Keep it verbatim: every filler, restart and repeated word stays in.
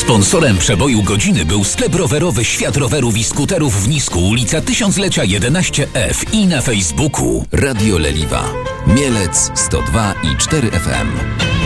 Sponsorem przeboju godziny był sklep rowerowy Świat Rowerów i Skuterów w Nisku, ulica Tysiąclecia jedenaście F i na Facebooku. Radio Leliwa. Mielec sto dwa i cztery F M.